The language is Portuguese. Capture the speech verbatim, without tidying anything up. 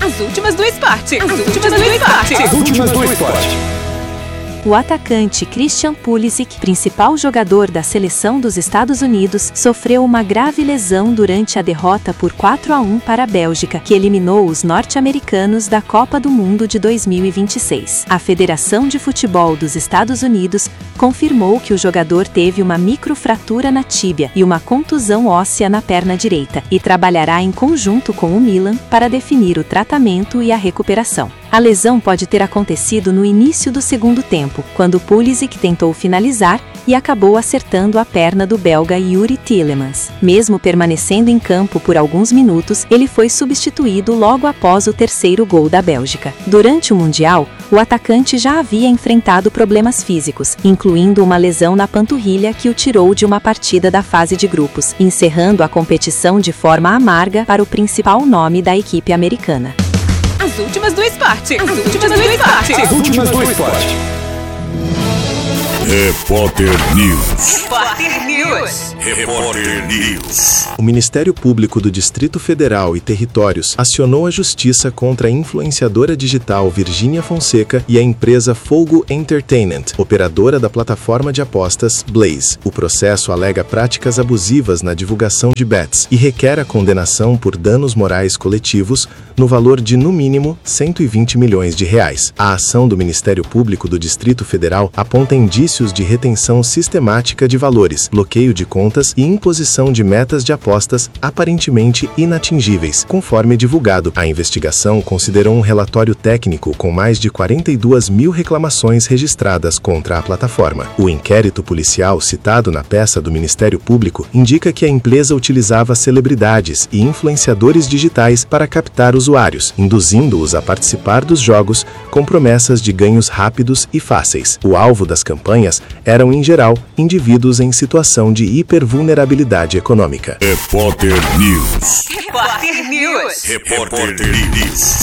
As últimas do esporte. As últimas do esporte. As últimas do esporte. O atacante Christian Pulisic, principal jogador da seleção dos Estados Unidos, sofreu uma grave lesão durante a derrota por quatro a um para a Bélgica, que eliminou os norte-americanos da Copa do Mundo de dois mil e vinte e seis. A Federação de Futebol dos Estados Unidos confirmou que o jogador teve uma microfratura na tíbia e uma contusão óssea na perna direita, e trabalhará em conjunto com o Milan para definir o tratamento e a recuperação. A lesão pode ter acontecido no início do segundo tempo, quando Pulisic tentou finalizar e acabou acertando a perna do belga Yuri Tielemans. Mesmo permanecendo em campo por alguns minutos, ele foi substituído logo após o terceiro gol da Bélgica. Durante o Mundial, o atacante já havia enfrentado problemas físicos, incluindo uma lesão na panturrilha que o tirou de uma partida da fase de grupos, encerrando a competição de forma amarga para o principal nome da equipe americana. As últimas do esporte. As últimas do esporte. As últimas do esporte. Repórter News. Repórter News. Repórter News. O Ministério Público do Distrito Federal e Territórios acionou a justiça contra a influenciadora digital Virgínia Fonseca e a empresa Fogo Entertainment, operadora da plataforma de apostas Blaze. O processo alega práticas abusivas na divulgação de bets e requer a condenação por danos morais coletivos no valor de, no mínimo, cento e vinte milhões de reais. A ação do Ministério Público do Distrito Federal aponta indícios de retenção sistemática de valores, bloqueio de contas e imposição de metas de apostas aparentemente inatingíveis, conforme divulgado. A investigação considerou um relatório técnico com mais de quarenta e duas mil reclamações registradas contra a plataforma. O inquérito policial citado na peça do Ministério Público indica que a empresa utilizava celebridades e influenciadores digitais para captar usuários, induzindo-os a participar dos jogos com promessas de ganhos rápidos e fáceis. O alvo das campanhas eram, em geral, indivíduos em situação de hipervulnerabilidade econômica. Repórter News. Repórter News. Repórter News.